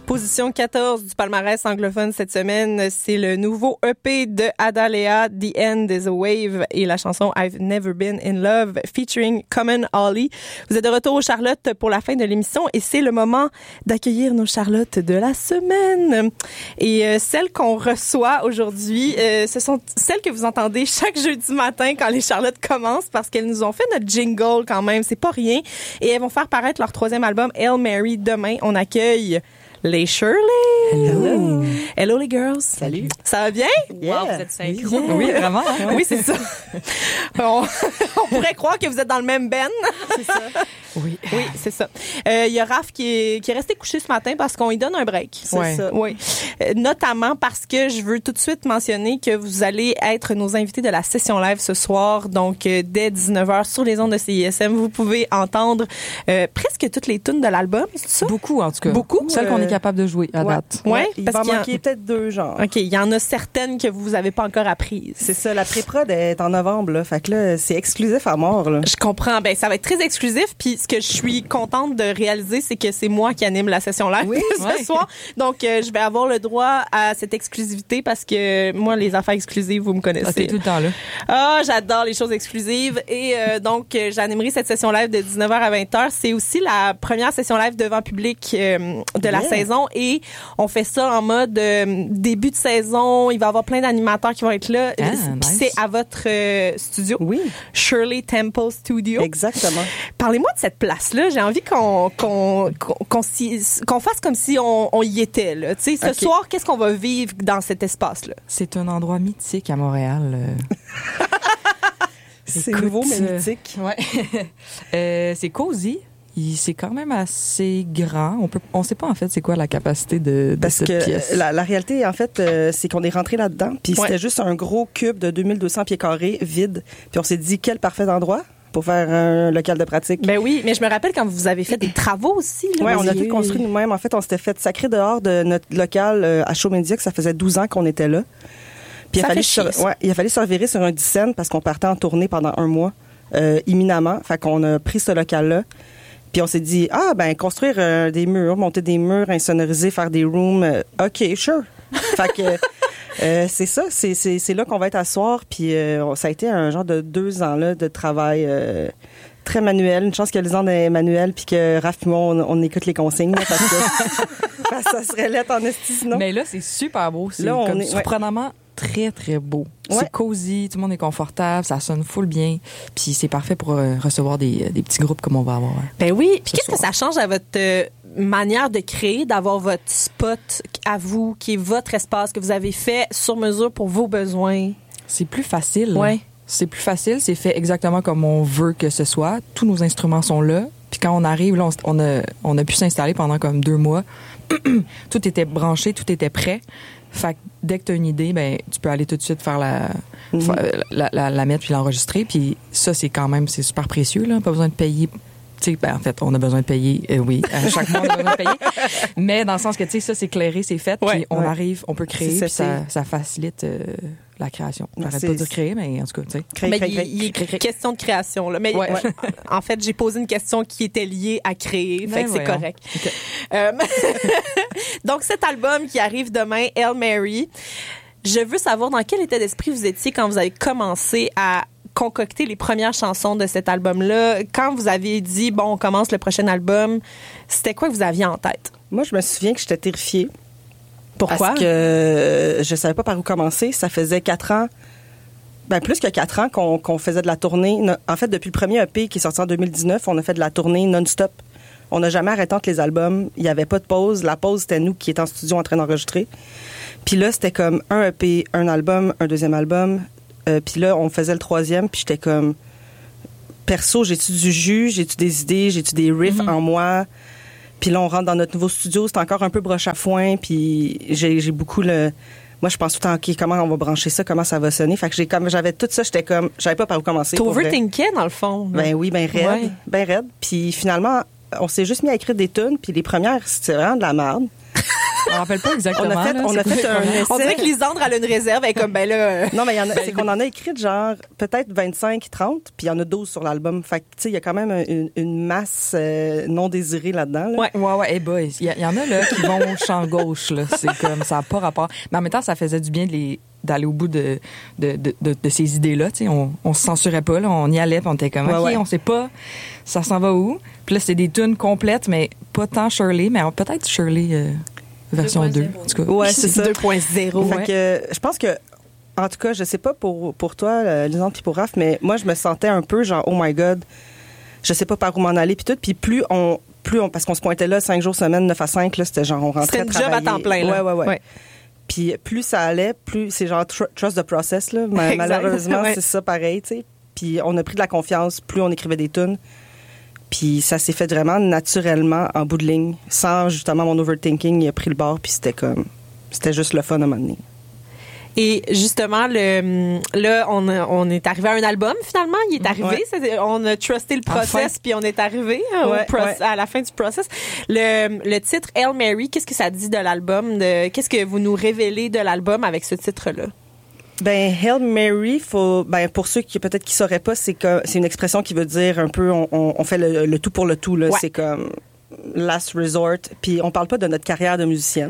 Position 14 du palmarès anglophone cette semaine, c'est le nouveau EP de Adalea, The End is a Wave, et la chanson I've Never Been in Love featuring Common Ollie. Vous êtes de retour aux Charlottes pour la fin de l'émission et c'est le moment d'accueillir nos Charlottes de la semaine. Et celles qu'on reçoit aujourd'hui, ce sont celles que vous entendez chaque jeudi matin quand les Charlottes commencent parce qu'elles nous ont fait notre jingle quand même, c'est pas rien. Et elles vont faire paraître leur troisième album, Hail Mary, demain. On accueille les Shirley. Hello. Hello les girls. Salut. Ça va bien? Yeah. Wow, vous êtes synchro. Yeah. Oui, vraiment. Hein? Oui, c'est ça. On pourrait croire que vous êtes dans le même ben. C'est ça. Oui. Oui, c'est ça. Il y a Raph qui est resté couché ce matin parce qu'on lui donne un break. C'est ça. Oui. Notamment parce que je veux tout de suite mentionner que vous allez être nos invités de la session live ce soir. Donc, dès 19h sur les ondes de CISM, vous pouvez entendre presque toutes les tunes de l'album. C'est ça? Beaucoup, en tout cas. Beaucoup? Celles qu'on est capable de jouer à date. Ouais. Il va manquer peut-être 2 genres. OK. Il y en a certaines que vous avez pas encore apprises. C'est ça. La pré-prod est en novembre, là. Fait que là, c'est exclusif à mort, là. Je comprends. Ben, ça va être très exclusif. Puis, ce que je suis contente de réaliser, c'est que c'est moi qui anime la session live ce soir. Donc, je vais avoir le droit à cette exclusivité parce que moi, les affaires exclusives, vous me connaissez. Ah, t'es tout le temps là. Ah, j'adore les choses exclusives. Et donc, j'animerai cette session live de 19h à 20h. C'est aussi la première session live devant public de la saison. Et on fait ça en mode début de saison. Il va y avoir plein d'animateurs qui vont être là. Ah, Puis nice. c'est à votre studio. Oui. Shirley Temple Studio. Exactement. Parlez-moi de cette place-là. J'ai envie qu'on fasse comme si on y était, là. Tu sais, ce soir, qu'est-ce qu'on va vivre dans cet espace-là? C'est un endroit mythique à Montréal. C'est Écoute, nouveau, mais mythique. Ouais. C'est cosy. C'est quand même assez grand. On sait pas en fait c'est quoi la capacité de Parce cette que pièce. la réalité, en fait, c'est qu'on est rentré là-dedans, puis c'était juste un gros cube de 2200 pieds carrés vide. Puis on s'est dit, quel parfait endroit pour faire un local de pratique. Ben oui, mais je me rappelle quand vous avez fait des travaux aussi. Oui, on a tout construit nous-mêmes. En fait, on s'était fait sacrer dehors de notre local à Showmedia, que ça faisait 12 ans qu'on était là. Puis il a fallu se revirer sur un 10 cents parce qu'on partait en tournée pendant 1 mois, imminemment. Fait qu'on a pris ce local-là. Puis on s'est dit, construire des murs, monter des murs, insonoriser, faire des rooms, OK, sure. Fait que c'est ça, c'est là qu'on va être à soir. Puis ça a été un genre de 2 ans là, de travail très manuel. Une chance que Lisande est manuel puis que Raph et moi, on écoute les consignes là, parce que ça serait lettre en esti sinon. Mais là, c'est super beau. C'est là, comme surprenamment très, très beau. Ouais. C'est cosy, tout le monde est confortable, ça sonne full bien. Puis c'est parfait pour recevoir des petits groupes comme on va avoir. Ben oui. Puis qu'est-ce que ça change à votre manière de créer, d'avoir votre spot à vous, qui est votre espace que vous avez fait sur mesure pour vos besoins? C'est plus facile. Ouais. C'est plus facile, c'est fait exactement comme on veut que ce soit. Tous nos instruments sont là. Puis quand on arrive, là, on a pu s'installer pendant comme 2 mois. Tout était branché, tout était prêt. Fait que dès que tu as une idée, ben tu peux aller tout de suite faire la mettre puis l'enregistrer. Puis ça, c'est super précieux, là. Pas besoin de payer. Tu sais, en fait, on a besoin de payer, oui. À chaque mois, on a besoin de payer. Mais dans le sens que, tu sais, ça, c'est clairé, c'est fait. Puis on arrive, on peut créer, puis ça facilite la création. J'arrête pas de dire créer, mais en tout cas, tu sais. Mais il est question de création, là. Mais en fait, j'ai posé une question qui était liée à créer. Fait que c'est correct. Okay. Donc, cet album qui arrive demain, Hail Mary, je veux savoir dans quel état d'esprit vous étiez quand vous avez commencé à concocter les premières chansons de cet album-là. Quand vous avez dit, bon, on commence le prochain album, c'était quoi que vous aviez en tête? Moi, je me souviens que j'étais terrifiée. Pourquoi? Parce que je savais pas par où commencer. Ça faisait 4 ans, plus que 4 ans qu'on faisait de la tournée. En fait, depuis le premier EP qui est sorti en 2019, on a fait de la tournée non-stop. On n'a jamais arrêté entre les albums. Il n'y avait pas de pause. La pause, c'était nous qui étions en studio en train d'enregistrer. Puis là, c'était comme un EP, un album, un deuxième album. Puis là, on faisait le 3e, puis j'étais comme... Perso, j'ai-tu du jus? J'ai-tu des idées? J'ai-tu des riffs en moi? Puis là, on rentre dans notre nouveau studio. C'est encore un peu broche à foin, puis j'ai beaucoup le... Moi, je pense tout le temps, OK, comment on va brancher ça? Comment ça va sonner? Fait que j'avais tout ça, j'étais comme... J'avais pas par où commencer. T'overthinkais, dans le fond. Ben oui, ben raide. Ouais. Ben raide. Puis finalement, on s'est juste mis à écrire des tunes, puis les premières, c'était vraiment de la merde. Je me rappelle pas exactement. On a fait un essai. On dirait que Lisandre, elle a une réserve, elle est comme, ben là... Non, mais c'est qu'on en a écrit genre peut-être 25, 30, puis il y en a 12 sur l'album. Fait que, tu sais, il y a quand même une masse non désirée là-dedans. Là. Ouais. Hey boy, il y en a là qui vont au champ gauche, là. C'est comme, ça n'a pas rapport. Mais en même temps, ça faisait du bien d'aller au bout de ces idées-là. Tu sais, on se censurait pas, là. On y allait, puis on était comme, OK, on sait pas, ça s'en va où. Puis là, c'était des tunes complètes, mais pas tant Shirley, mais peut-être Shirley version 2. En tout cas. Ouais, c'est ça. 2.0. Fait que je pense que, en tout cas, je sais pas pour toi, Lisandre, puis pour Raph, mais moi, je me sentais un peu genre, oh my God, je sais pas par où m'en aller, puis tout. Puis plus on, parce qu'on se pointait là 5 jours semaine, 9 à 5, là, c'était genre, on rentrait travailler. C'était une job à temps plein, là. Ouais. Puis plus ça allait, plus c'est genre trust the process, là. Malheureusement, c'est ça pareil, tu sais. Puis on a pris de la confiance, plus on écrivait des tunes. Puis ça s'est fait vraiment naturellement en bout de ligne, sans justement mon overthinking, il a pris le bord, puis c'était juste le fun à un moment donné. Et justement, là, on est arrivé à un album, finalement. Il est arrivé. On a trusté le process, puis on est arrivé à la fin du process. Le titre Hail Mary, qu'est-ce que ça dit de l'album? Qu'est-ce que vous nous révélez de l'album avec ce titre-là? Ben, Hail Mary, pour ceux qui peut-être qui sauraient pas, c'est une expression qui veut dire un peu, on fait le tout pour le tout, là. Ouais. C'est comme last resort. Puis on parle pas de notre carrière de musicienne.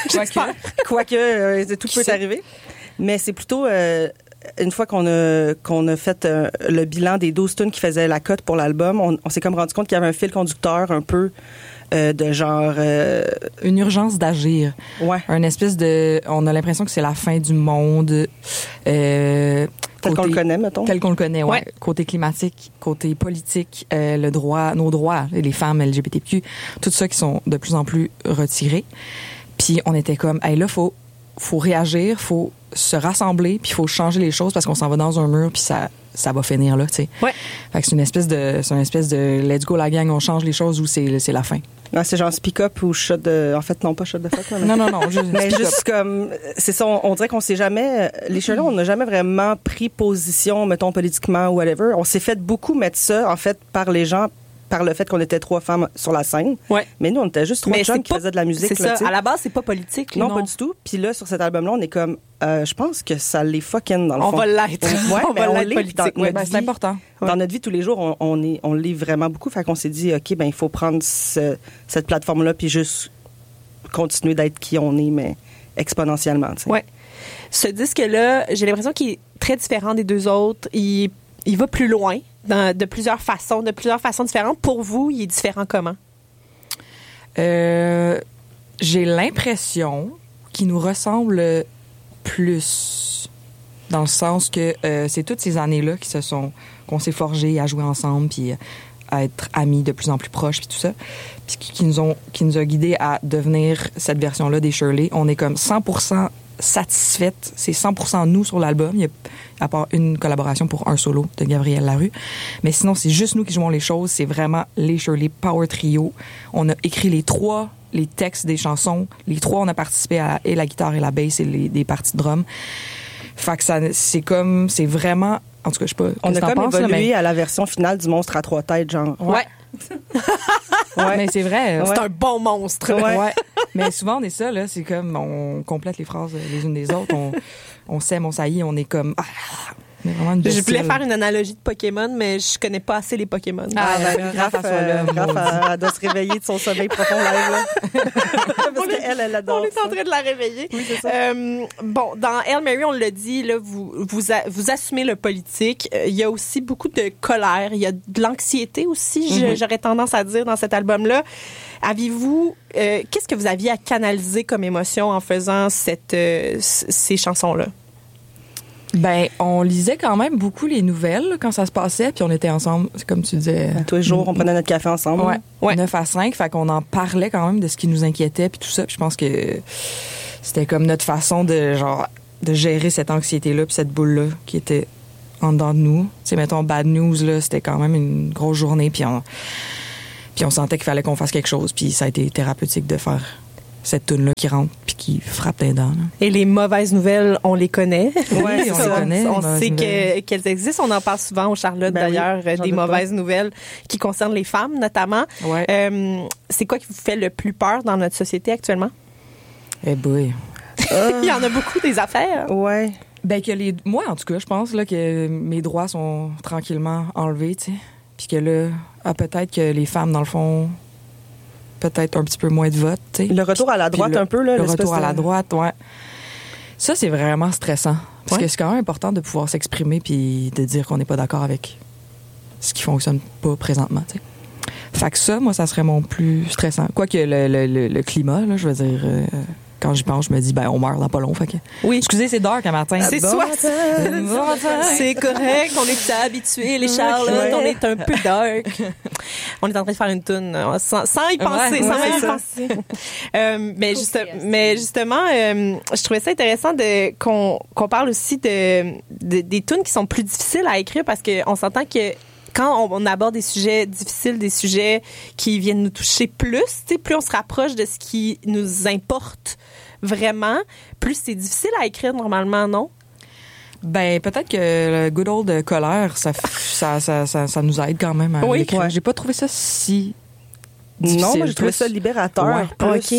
Quoique, tout peut arriver. Mais c'est plutôt, une fois qu'on a fait le bilan des 12 tunes qui faisaient la cote pour l'album, on s'est comme rendu compte qu'il y avait un fil conducteur un peu de genre... Une urgence d'agir. Ouais. Un espèce de... On a l'impression que c'est la fin du monde. Tel qu'on le connaît, mettons. Tel qu'on le connaît, ouais. Côté climatique, côté politique, nos droits, les femmes LGBTQ, tout ça qui sont de plus en plus retirés. Puis on était comme, hey, là, faut réagir, faut se rassembler, puis il faut changer les choses parce qu'on s'en va dans un mur, puis ça va finir là, tu sais. Ouais. Fait que c'est une espèce de let's go la gang, on change les choses ou c'est la fin. Non, c'est genre speak up ou shot de... En fait, non, pas shot de fuck. Non. Mais juste comme... C'est ça, on dirait qu'on s'est jamais... Les Shirley, on n'a jamais vraiment pris position, mettons, politiquement ou whatever. On s'est fait beaucoup mettre ça, en fait, par les gens, par le fait qu'on était 3 femmes sur la scène. Ouais. Mais nous, on était juste 3 jeunes qui faisaient de la musique. C'est ça. À la base, c'est pas politique. Non, pas du tout. Puis là, sur cet album-là, on est comme... je pense que ça l'est fucking dans le fond. On va l'être. Ouais, on va l'être politique. C'est important. Dans notre vie, tous les jours, on lit vraiment beaucoup. Fait qu'on s'est dit, OK, ben il faut prendre cette plateforme-là puis juste continuer d'être qui on est, mais exponentiellement. T'sais. Ouais. Ce disque-là, j'ai l'impression qu'il est très différent des deux autres. Il va plus loin de plusieurs façons différentes. Pour vous, il est différent comment? J'ai l'impression qu'il nous ressemble plus, dans le sens que c'est toutes ces années-là qu'on s'est forgés à jouer ensemble, puis à être amis de plus en plus proches, puis tout ça, puis qui nous a guidés à devenir cette version-là des Shirley. On est comme 100% satisfaite. C'est 100% nous sur l'album. Il y a à part une collaboration pour un solo de Gabriel Larue. Mais sinon, c'est juste nous qui jouons les choses. C'est vraiment les Shirley Power Trio. On a écrit les textes des chansons. Les 3, on a participé à et la guitare et la bass et des parties de drum. Fait que c'est vraiment... En tout cas, je sais pas. On a comme évolué à la version finale du monstre à 3 têtes, genre. Ouais. Ouais. Mais c'est vrai. C'est un bon monstre. Ouais. Mais souvent, on est ça, là. C'est comme, on complète les phrases les unes des autres. On s'aime, on saillit, on est comme... Je voulais faire une analogie de Pokémon, mais je connais pas assez les Pokémon. Raph, elle doit se réveiller de son sommeil profond live, là. Parce qu'elle adore ça. On est en train de la réveiller. Oui, c'est ça. Bon, dans Hail Mary, on l'a dit, là, vous assumez le politique. Il y a aussi beaucoup de colère. Il y a de l'anxiété aussi, j'aurais tendance à dire, dans cet album-là. Avez-vous... qu'est-ce que vous aviez à canaliser comme émotion en faisant ces chansons-là? Ben, on lisait quand même beaucoup les nouvelles quand ça se passait, puis on était ensemble, comme tu disais. Tous les jours, on prenait notre café ensemble. Ouais. 9 à 5, fait qu'on en parlait quand même de ce qui nous inquiétait, puis tout ça. Puis je pense que c'était comme notre façon de gérer cette anxiété-là, puis cette boule-là qui était en dedans de nous. Tu sais, mettons, Bad News, là, c'était quand même une grosse journée, puis on sentait qu'il fallait qu'on fasse quelque chose, puis ça a été thérapeutique de faire cette toune-là qui rentre puis qui frappe les dents. Là. Et les mauvaises nouvelles, on les connaît. Oui, on les connaît. On sait qu'elles existent. On en parle souvent au Charlotte, d'ailleurs, des mauvaises nouvelles qui concernent les femmes, notamment. Ouais. C'est quoi qui vous fait le plus peur dans notre société actuellement? Eh boy. Il y en a beaucoup des affaires. Ouais. Ben que moi en tout cas, je pense là que mes droits sont tranquillement enlevés, tu sais. Puis que là, peut-être que les femmes dans le fond peut-être un petit peu moins de vote, tu sais. Le retour à la droite un peu là, le retour à la droite, ouais. Ça c'est vraiment stressant parce que c'est quand même important de pouvoir s'exprimer puis de dire qu'on n'est pas d'accord avec ce qui fonctionne pas présentement, tu sais. Fait que ça, moi, ça serait mon plus stressant. Quoique le climat, là, je veux dire, quand j'y pense, je me dis, on meurt dans pas long. Fait que... Oui. Excusez, c'est dark un matin. C'est soit c'est correct, on est habitués, les Charlottes, on est un peu dark. On est en train de faire une toune sans y penser, sans même y penser. Mais justement, je trouvais ça intéressant qu'on parle aussi des tunes qui sont plus difficiles à écrire parce qu'on s'entend que quand on aborde des sujets difficiles, des sujets qui viennent nous toucher plus on se rapproche de ce qui nous importe vraiment, plus c'est difficile à écrire normalement, non? Ben peut-être que le good old colère, ça nous aide quand même à l'écrire. J'ai pas trouvé ça si difficile. Non, moi j'ai trouvé ça libérateur. OK.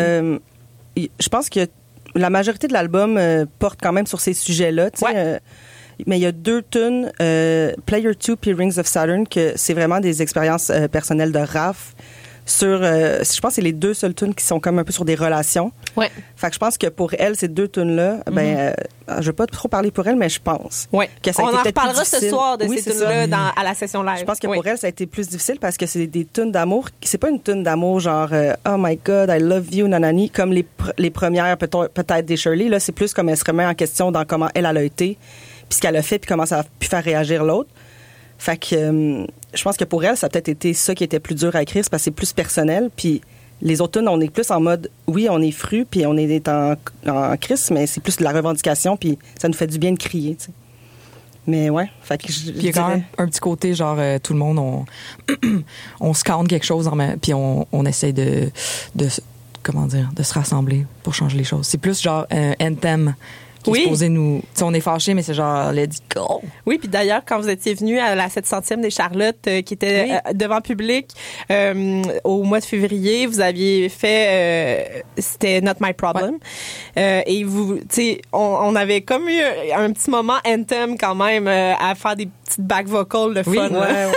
Je pense que la majorité de l'album porte quand même sur ces sujets-là, tu sais. Mais il y a 2 tunes, Player 2 puis Rings of Saturn, que c'est vraiment des expériences personnelles de Raph sur, je pense que c'est les 2 seules tunes qui sont comme un peu sur des relations. Ouais. Fait que je pense que pour elle, ces 2 tunes-là, je vais pas trop parler pour elle, mais je pense que ça a été en peut-être reparlera plus ce soir de ces ces tunes-là à la session live. Je pense que pour elle, ça a été plus difficile parce que c'est des tunes d'amour. C'est pas une tune d'amour genre oh my God, I love you, nanani, comme les premières peut-être des Shirley. Là, c'est plus comme elle se remet en question dans comment elle a été, puis ce qu'elle a fait, puis comment ça a pu faire réagir l'autre. Fait que je pense que pour elle, ça a peut-être été ça qui était plus dur à écrire, c'est parce que c'est plus personnel. Puis les autres tunes, on est plus en mode, oui, on est fru, puis on est en crise, mais c'est plus de la revendication, puis ça nous fait du bien de crier, tu sais. Mais ouais, fait que il y a quand même un petit côté genre tout le monde on scanne quelque chose puis on essaie de comment dire, de se rassembler pour changer les choses. C'est plus genre un anthem qui est supposé nous... T'sais, on est fâchés, mais c'est genre, let's go. Oui, puis d'ailleurs, quand vous étiez venu à la 700e des Charlottes, qui était devant public, au mois de février, vous aviez fait... c'était Not My Problem. Et vous, tu sais, on avait comme eu un petit moment anthem quand même à faire des petites back vocals, le fun.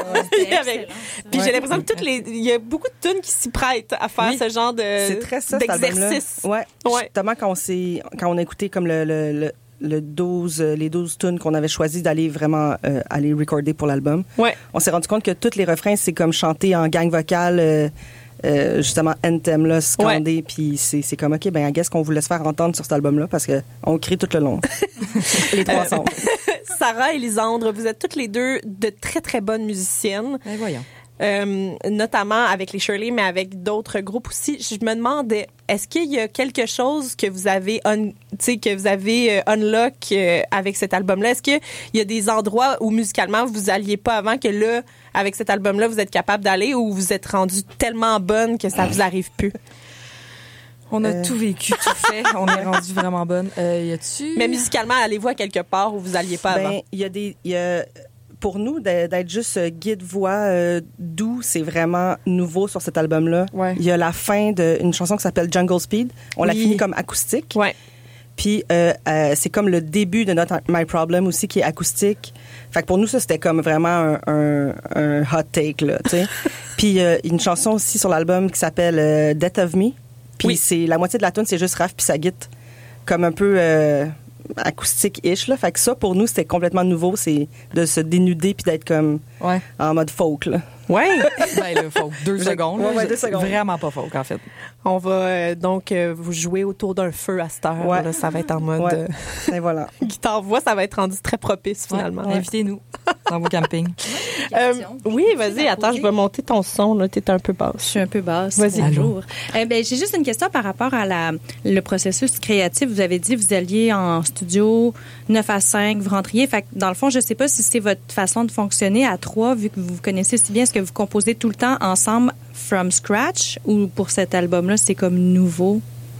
Puis j'ai l'impression que il y a beaucoup de tunes qui s'y prêtent à faire ce genre d'exercice. Ouais. Justement, quand on a écouté comme les 12 tunes qu'on avait choisi d'aller vraiment aller recorder pour l'album, on s'est rendu compte que tous les refrains, c'est comme chanter en gang vocale, justement anthem là, scandé, puis c'est comme OK, I guess qu'on voulait se faire entendre sur cet album-là parce que on crie tout le long. Les 3 ensemble. Sarah et Lisandre, vous êtes toutes les deux de très très bonnes musiciennes. Ben voyons. Notamment avec les Shirley, mais avec d'autres groupes aussi. Je me demandais, est-ce qu'il y a quelque chose que vous avez unlock avec cet album-là? Est-ce qu'il y a des endroits où musicalement vous alliez pas avant que là, avec cet album-là, vous êtes capable d'aller ou vous êtes rendu tellement bonne que ça vous arrive plus? On a tout vécu, tout fait. On est rendu vraiment bonne. Y a-tu... Mais musicalement, allez-vous à quelque part où vous alliez pas avant? Il y a pour nous, d'être juste guide-voix doux, c'est vraiment nouveau sur cet album-là. Ouais. Il y a la fin d'une chanson qui s'appelle Jungle Speed. On l'a fini comme acoustique. Ouais. Puis c'est comme le début de Not My Problem aussi, qui est acoustique. Fait que pour nous, ça, c'était comme vraiment un hot take, là, tu sais. Puis il y a une chanson aussi sur l'album qui s'appelle Death of Me. Puis c'est la moitié de la tune, c'est juste Raph puis sa guitare. Comme un peu... acoustique-ish, là. Fait que ça, pour nous, c'était complètement nouveau. C'est de se dénuder puis d'être comme en mode folk, là. Ouais. Le folk. 2 secondes. 2 secondes. Vraiment pas folk, en fait. On va donc vous jouer autour d'un feu à cette heure. Ouais. Là, ça va être en mode Et voilà. guitare-voix. Ça va être rendu très propice, finalement. Invitez-nous dans vos campings. Oui, vas-y. Attends, je vais monter ton son. Là, t'es un peu basse. Je suis un peu basse. Vas-y. Bonjour. J'ai juste une question par rapport à le processus créatif. Vous avez dit que vous alliez en studio 9 à 5, vous rentriez. Fait que dans le fond, je sais pas si c'est votre façon de fonctionner à 3, vu que vous vous connaissez si bien. Est-ce que vous composez tout le temps ensemble from scratch ou pour cet album-là, c'est comme nouveau?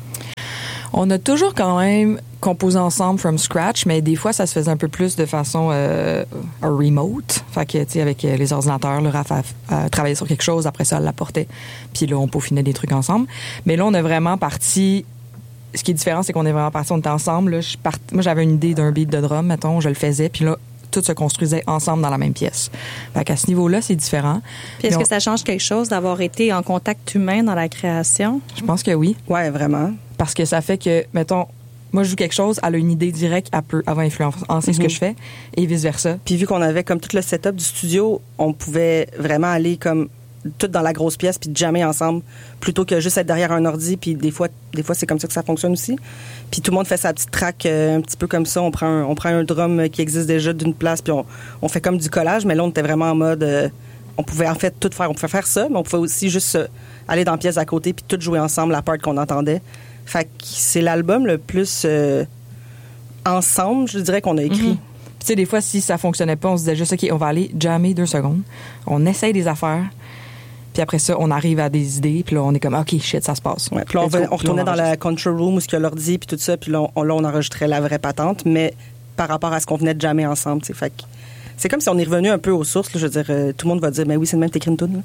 On a toujours quand même composé ensemble from scratch, mais des fois, ça se faisait un peu plus de façon remote. Fait que, tu sais, avec les ordinateurs, le Raph a travaillé sur quelque chose, après ça, elle l'apportait. Puis là, on peaufinait des trucs ensemble. Mais là, on a vraiment parti ce qui est différent, c'est qu'on est vraiment partis, on était ensemble. Là, moi, j'avais une idée d'un beat de drum, mettons, je le faisais, puis là, tout se construisait ensemble dans la même pièce. Fait qu'à ce niveau-là, c'est différent. Puis est-ce que ça change quelque chose d'avoir été en contact humain dans la création? Je pense que oui. Ouais, vraiment. Parce que ça fait que, mettons, moi, je joue quelque chose, elle a une idée directe, elle va influencer ce que je fais, et vice-versa. Puis vu qu'on avait comme tout le setup du studio, on pouvait vraiment aller comme tout dans la grosse pièce puis jammer ensemble plutôt que juste être derrière un ordi. Puis des fois c'est comme ça que ça fonctionne aussi. Puis tout le monde fait sa petite track un petit peu comme ça. On prend un drum qui existe déjà d'une place puis on fait comme du collage. Mais là, on était vraiment en mode... on pouvait en fait tout faire. On pouvait faire ça, mais on pouvait aussi juste aller dans la pièce à côté puis tout jouer ensemble la part qu'on entendait. Fait que c'est l'album le plus ensemble, je dirais, qu'on a écrit. Tu sais, des fois, si ça fonctionnait pas, on se disait juste, OK, on va aller jammer 2 secondes. On essaye des affaires. Puis après ça, on arrive à des idées. Puis là, on est comme, OK, shit, ça se passe. Ouais, puis là, on retournait dans la control room où il y a l'ordi puis tout ça. Puis là, on enregistrait la vraie patente, mais par rapport à ce qu'on venait de jammer ensemble. Fait que c'est comme si on est revenu un peu aux sources. Là, je veux dire, tout le monde va dire, mais oui, c'est le même t'écris une toune.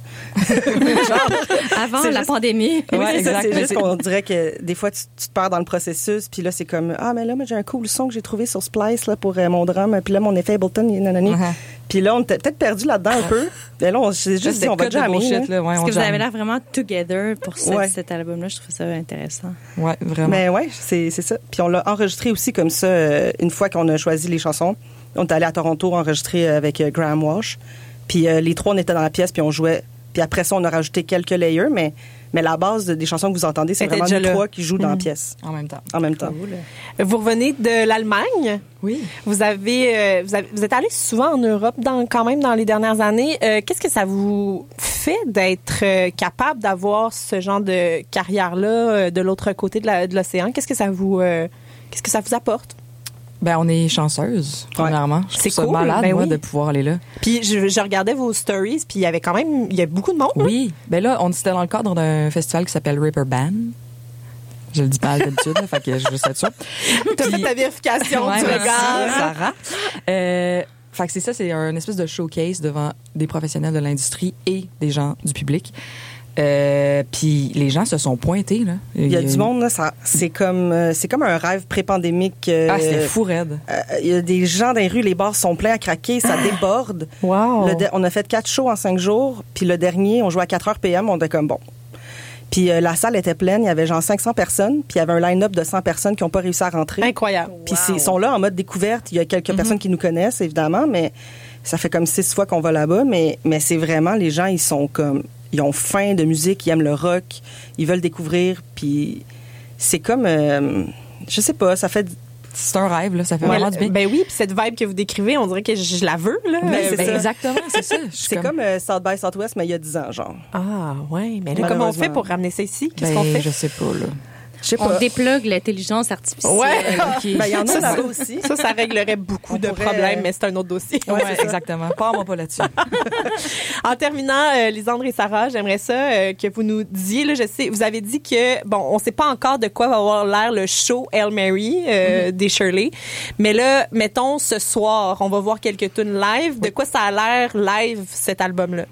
Avant la pandémie. Oui, ouais, c'est exact. ça. C'est juste qu'on dirait que des fois, tu te perds dans le processus. Puis là, c'est comme, mais là, j'ai un cool son que j'ai trouvé sur Splice là, pour mon drum. Puis là, mon effet Ableton, nanani. Puis là, on était peut-être perdu là-dedans un peu. Et là, on s'est juste dit, on va jammer. Parce que vous avez l'air vraiment together pour cet album-là. Je trouve ça intéressant. Ouais, vraiment. Mais ouais, c'est ça. Puis on l'a enregistré aussi comme ça une fois qu'on a choisi les chansons. On est allé à Toronto enregistrer avec Graham Walsh. Puis les trois, on était dans la pièce, puis on jouait. Puis après ça, on a rajouté quelques layers, mais la base des chansons que vous entendez, c'est vraiment nous trois qui jouent dans la pièce. En même temps. En même temps. Cool. Vous revenez de l'Allemagne. Oui. Vous êtes allé souvent en Europe quand même dans les dernières années. Qu'est-ce que ça vous fait d'être capable d'avoir ce genre de carrière-là de l'autre côté de l'océan? Qu'est-ce que ça vous apporte? Ben, on est chanceuse, premièrement. C'est cool. Malade, moi, de pouvoir aller là. Puis, je regardais vos stories, puis il y a beaucoup de monde. Oui. Ben là, c'était dans le cadre d'un festival qui s'appelle Ripper Band. Je le dis pas d'habitude, fait que je veux être sûre. T'as fait ta vérification, tu regardes. Sarah. Fait que c'est ça, c'est un espèce de showcase devant des professionnels de l'industrie et des gens du public. Puis les gens se sont pointés là. Il y a du monde là, c'est comme un rêve pré-pandémique. C'était fou raide. Il y a des gens dans les rues, les bars sont pleins à craquer, ça déborde. Wow. On a fait 4 shows en 5 jours, puis le dernier, on jouait à 4h PM, on était comme bon. Puis la salle était pleine, il y avait genre 500 personnes, puis il y avait un line-up de 100 personnes qui n'ont pas réussi à rentrer. Incroyable. Puis ils sont là en mode découverte, il y a quelques personnes qui nous connaissent évidemment, mais ça fait comme 6 fois qu'on va là-bas, mais c'est vraiment les gens, ils ont faim de musique, ils aiment le rock, ils veulent découvrir, puis c'est comme, je sais pas, ça fait... C'est un rêve, là, ça fait vraiment du bien. Ben oui, puis cette vibe que vous décrivez, on dirait que je la veux, là. C'est ça. Exactement, c'est ça. C'est comme South by Southwest, mais il y a 10 ans, genre. Ah, ouais, mais là, comment on fait pour ramener ça ici? Qu'est-ce qu'on fait? Je sais pas, là. On déplugue l'intelligence artificielle. Ouais. Ben, il y en a là-bas aussi. Ça réglerait beaucoup de problèmes, mais c'est un autre dossier. Ouais, exactement. Parle-moi pas là-dessus. En terminant, Lisandre et Sarah, j'aimerais ça que vous nous disiez, là, je sais, vous avez dit que, bon, on sait pas encore de quoi va avoir l'air le show Hail Mary des Shirley, mais là, mettons, ce soir, on va voir quelques tunes live. De quoi ça a l'air live, cet album-là?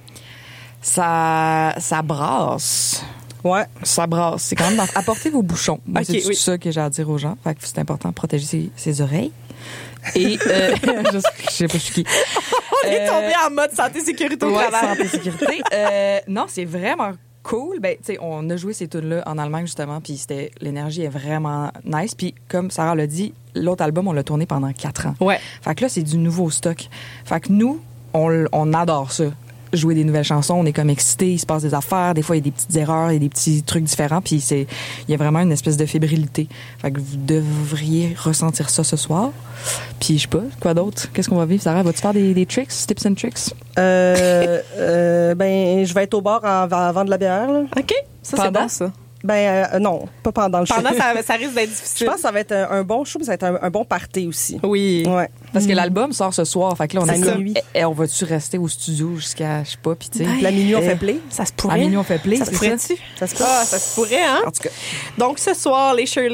Ça brasse. Ouais. Ça brasse. C'est quand même apportez vos bouchons. Moi, Okay, c'est tout ça que j'ai à dire aux gens. Fait que c'est important de protéger ses oreilles. Et je sais pas je suis qui. On est tombé en mode santé-sécurité au travail. Santé-sécurité. Non, c'est vraiment cool. Ben, tu sais, on a joué ces tunes-là en Allemagne, justement, puis l'énergie est vraiment nice. Puis, comme Sarah l'a dit, l'autre album, on l'a tourné pendant 4 ans. Ouais. Fait que là, c'est du nouveau stock. Fait que nous, on adore ça. Jouer des nouvelles chansons, on est comme excités, il se passe des affaires, des fois il y a des petites erreurs, il y a des petits trucs différents, puis il y a vraiment une espèce de fébrilité. Fait que vous devriez ressentir ça ce soir. Puis je sais pas, quoi d'autre? Qu'est-ce qu'on va vivre, Sarah? Vas-tu faire des tricks, tips and tricks? Ben, je vais être au bar à vendre de la bière, là. OK, ça c'est bon, ça. Ben, non, pas pendant le show. Pendant, ça risque d'être difficile. Je pense que ça va être un bon show, mais ça va être un bon party aussi. Oui. Ouais. Parce que l'album sort ce soir, fait que là, on est comme, minuit. on va-tu rester au studio jusqu'à, je sais pas, puis tu sais. La minuit, on fait play. Ça se pourrait. À minuit, on fait play. Ça se pourrait-tu? Ça se peut. Ah, ça se pourrait, hein? En tout cas. Donc, ce soir, les Shirley